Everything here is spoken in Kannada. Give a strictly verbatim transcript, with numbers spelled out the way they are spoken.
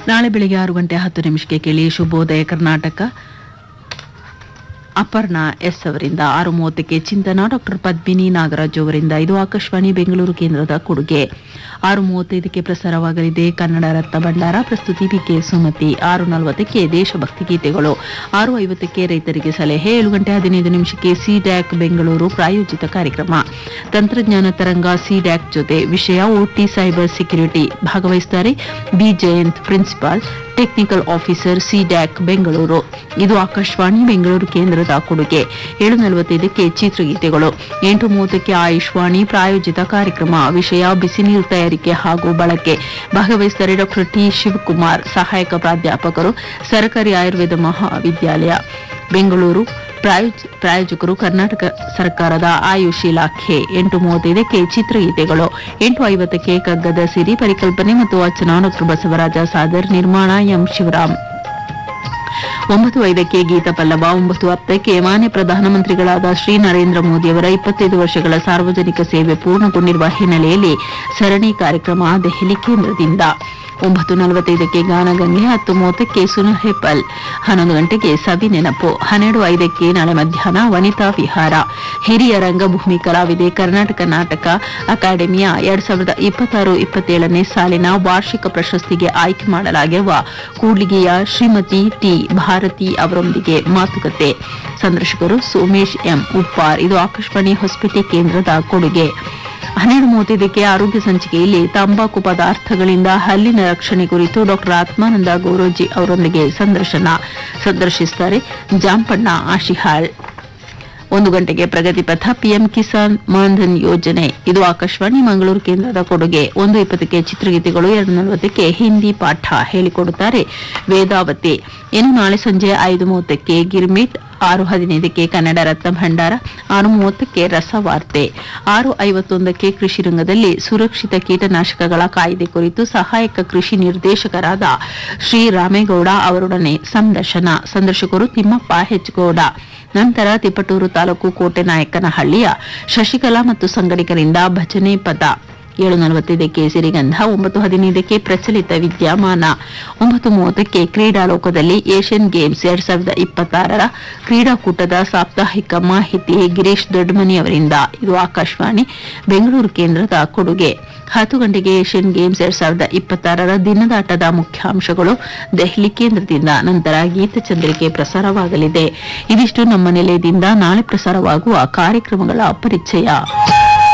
ನಾಳೆ ಬೆಳಿಗ್ಗೆ ಆರು ಗಂಟೆ ಹತ್ತು ನಿಮಿಷಕ್ಕೆ ಕೇಳಿ ಶುಭೋದಯ ಕರ್ನಾಟಕ. ಅಪರ್ಣಾ ಎಸ್ ಅವರಿಂದ. ಆರು ಮೂವತ್ತಕ್ಕೆ ಚಿಂತನ ಡಾಕ್ಟರ್ ಪದ್ಮಿನಿ ನಾಗರಾಜ್ ಅವರಿಂದ. ಇದು ಆಕಾಶವಾಣಿ ಬೆಂಗಳೂರು ಕೇಂದ್ರದ ಕೊಡುಗೆ. ಆರು ಮೂವತ್ತೈದಕ್ಕೆ ಪ್ರಸಾರವಾಗಲಿದೆ ಕನ್ನಡ ರತ್ನ ಭಂಡಾರ. ಪ್ರಸ್ತುತಿ ಬಿಕೆ ಸುಮತಿ. ಆರು ನಲವತ್ತಕ್ಕೆ ದೇಶಭಕ್ತಿ ಗೀತೆಗಳು. ಆರು ಐವತ್ತಕ್ಕೆ ರೈತರಿಗೆ ಸಲಹೆ. ಏಳು ಗಂಟೆ ಹದಿನೈದು ನಿಮಿಷಕ್ಕೆ ಸಿಡ್ಯಾಕ್ ಬೆಂಗಳೂರು ಪ್ರಾಯೋಜಿತ ಕಾರ್ಯಕ್ರಮ. ತಂತ್ರಜ್ಞಾನ ತರಂಗ ಸಿಡ್ಯಾಕ್ ಜೊತೆ ವಿಷಯ ಓಟಿ ಸೈಬರ್ ಸೆಕ್ಯೂರಿಟಿ. ಭಾಗವಹಿಸುತ್ತಾರೆ B Jayant, principal technical officer CDAC Bengaluru. ಇದು ಆಕಾಶವಾಣಿ ಬೆಂಗಳೂರು ಕೇಂದ್ರದ ಕೊಡುಗೆ. ಏಳು ನಲವತ್ತೈದಕ್ಕೆ ಚಿತ್ರಗೀತೆಗಳು. ಎಂಟು ಮೂವತ್ತಕ್ಕೆ ಆಯುಷ್ವಾಣಿ ಪ್ರಾಯೋಜಿತ ಕಾರ್ಯಕ್ರಮ. ವಿಷಯ ಬಿಸಿ ನೀರು ತಯಾರಿಕೆ ಹಾಗೂ ಬಳಕೆ. ಭಾಗವಹಿಸುತ್ತಾರೆ ಡಾಕ್ಟರ್ ಟಿ ಶಿವಕುಮಾರ್, ಸಹಾಯಕ ಪ್ರಾಧ್ಯಾಪಕರು, ಸರ್ಕಾರಿ ಆಯುರ್ವೇದ ಮಹಾವಿದ್ಯಾಲಯ ಬೆಂಗಳೂರು. ಪ್ರಾಯೋಜಕರು ಕರ್ನಾಟಕ ಸರ್ಕಾರದ ಆಯುಷ್ ಇಲಾಖೆ. ಎಂಟು ಮೂವತ್ತೈದಕ್ಕೆ ಚಿತ್ರಗೀತೆಗಳು. ಎಂಟು ಐವತ್ತಕ್ಕೆ ಕಗ್ಗದ ಸಿರಿ. ಪರಿಕಲ್ಪನೆ ಮತ್ತು ವಾಚನ ಡಾಕ್ಟರ್ ಬಸವರಾಜ ಸಾದರ್. ನಿರ್ಮಾಣ ಎಂ ಶಿವರಾಮ್. ಒಂಬತ್ತು ಐದಕ್ಕೆ ಗೀತ ಪಲ್ಲವ. ಒಂಬತ್ತು ಹತ್ತಕ್ಕೆ ಮಾನ್ಯ ಪ್ರಧಾನಮಂತ್ರಿಗಳಾದ ಶ್ರೀ ನರೇಂದ್ರ ಮೋದಿಯವರ ಇಪ್ಪತ್ತೈದು ವರ್ಷಗಳ ಸಾರ್ವಜನಿಕ ಸೇವೆ ಪೂರ್ಣಗೊಂಡಿರುವ ಹಿನ್ನೆಲೆಯಲ್ಲಿ ಸರಣಿ ಕಾರ್ಯಕ್ರಮ ದೆಹಲಿ ಕೇಂದ್ರದಿಂದ. ಒಂಬತ್ತು ನಲವತ್ತೈದಕ್ಕೆ ಗಾನಗಂಗೆ. ಹತ್ತು ಮೂವತ್ತಕ್ಕೆ ಸುನರ್ ಹೆಪಲ್. ಹನ್ನೊಂದು ಗಂಟೆಗೆ ಸವಿ ನೆನಪು. ಹನ್ನೆರಡು ಐದಕ್ಕೆ ನಾಳೆ ಮಧ್ಯಾಹ್ನ ವನಿತಾ ವಿಹಾರ. ಹಿರಿಯ ರಂಗಭೂಮಿ ಕಲಾವಿದೆ, ಕರ್ನಾಟಕ ನಾಟಕ ಅಕಾಡೆಮಿಯ ಎರಡ್ ಸಾವಿರದ ಇಪ್ಪತ್ತಾರು ಇಪ್ಪತ್ತೇಳನೇ ಸಾಲಿನ ವಾರ್ಷಿಕ ಪ್ರಶಸ್ತಿಗೆ ಆಯ್ಕೆ ಮಾಡಲಾಗಿರುವ ಕೂಡ್ಲಿಗಿಯ ಶ್ರೀಮತಿ ಟಿ ಭಾರತಿ ಅವರೊಂದಿಗೆ ಮಾತುಕತೆ. ಸಂದರ್ಶಕರು ಸೋಮೇಶ್ ಎಂ ಉಪ್ಪಾರ್. ಇದು ಆಕಾಶವಾಣಿ ಹೊಸಪೇಟೆ ಕೇಂದ್ರದ ಕೊಡುಗೆ. ಹನ್ನೆರಡು ಮೂವತ್ತೈದಕ್ಕೆ ಆರೋಗ್ಯ ಸಂಚಿಕೆಯಲ್ಲಿ ತಂಬಾಕು ಪದಾರ್ಥಗಳಿಂದ ಹಲ್ಲಿನ ರಕ್ಷಣೆ ಕುರಿತು ಡಾಕ್ಟರ್ ಆತ್ಮಾನಂದ ಗೋರೋಜಿ ಅವರೊಂದಿಗೆ ಸಂದರ್ಶನ. ಸಂದರ್ಶಿಸುತ್ತಾರೆ ಜಾಂಪಣ್ಣ ಆಶಿಹಾಳ್. ಒಂದು ಗಂಟೆಗೆ ಪ್ರಗತಿ ಪಥ. ಪಿಎಂ ಕಿಸಾನ್ ಮಾನ್ಧನ್ ಯೋಜನೆ. ಇದು ಆಕಾಶವಾಣಿ ಮಂಗಳೂರು ಕೇಂದ್ರದ ಕೊಡುಗೆ. ಒಂದು ಇಪ್ಪತ್ತಕ್ಕೆ ಚಿತ್ರಗೀತೆಗಳು. ಎರಡು ನಲವತ್ತಕ್ಕೆ ಹಿಂದಿ ಪಾಠ ಹೇಳಿಕೊಡುತ್ತಾರೆ ವೇದಾವತಿ. ಇನ್ನು ನಾಳೆ ಸಂಜೆ ಐದು ಮೂವತ್ತಕ್ಕೆ ಗಿರ್ಮಿಟ್. ಆರು ಹದಿನೈದಕ್ಕೆ ಕನ್ನಡ ರತ್ನ ಭಂಡಾರ. ಆರು ಮೂವತ್ತಕ್ಕೆ ರಸವಾರ್ತೆ. ಆರು ಐವತ್ತೊಂದಕ್ಕೆ ಕೃಷಿ ರಂಗದಲ್ಲಿ ಸುರಕ್ಷಿತ ಕೀಟನಾಶಕಗಳ ಕಾಯ್ದೆ ಕುರಿತು ಸಹಾಯಕ ಕೃಷಿ ನಿರ್ದೇಶಕರಾದ ಶ್ರೀ ರಾಮೇಗೌಡ ಅವರೊಡನೆ ಸಂದರ್ಶನ. ಸಂದರ್ಶಕರು ತಿಮ್ಮಪ್ಪ ಹೆಚ್ಗೌಡ. ನಂತರ ತಿಪಟೂರು ತಾಲೂಕು ಕೋಟೆನಾಯಕನಹಳ್ಳಿಯ ಶಶಿಕಲಾ ಮತ್ತು ಸಂಗಡಿಗರಿಂದ ಭಜನೆ ಪದ. ಏಳು ನಲವತ್ತೈದಕ್ಕೆ ಸಿರಿಗಂಧ. ಒಂಬತ್ತು ಹದಿನೈದಕ್ಕೆ ಪ್ರಚಲಿತ ವಿದ್ಯಮಾನ. ಒಂಬತ್ತು ಮೂವತ್ತಕ್ಕೆ ಕ್ರೀಡಾಲೋಕದಲ್ಲಿ ಏಷ್ಯನ್ ಗೇಮ್ಸ್ ಎರಡ್ ಸಾವಿರದ ಇಪ್ಪತ್ತಾರರ ಕ್ರೀಡಾಕೂಟದ ಸಾಪ್ತಾಹಿಕ ಮಾಹಿತಿ ಗಿರೀಶ್ ದೊಡ್ಡಮನಿ ಅವರಿಂದ. ಇದು ಆಕಾಶವಾಣಿ ಬೆಂಗಳೂರು ಕೇಂದ್ರದ ಕೊಡುಗೆ. ಹತ್ತು ಗಂಟೆಗೆ ಏಷ್ಯನ್ ಗೇಮ್ಸ್ ಎರಡ್ ಸಾವಿರದ ಇಪ್ಪತ್ತಾರರ ದಿನದಾಟದ ಮುಖ್ಯಾಂಶಗಳು ದೆಹಲಿ ಕೇಂದ್ರದಿಂದ. ನಂತರ ಗೀತಚಂದ್ರಿಕೆ ಪ್ರಸಾರವಾಗಲಿದೆ. ಇದಿಷ್ಟು ನಮ್ಮ ನಿಲಯದಿಂದ ನಾಳೆ ಪ್ರಸಾರವಾಗುವ ಕಾರ್ಯಕ್ರಮಗಳ ಪರಿಚಯ.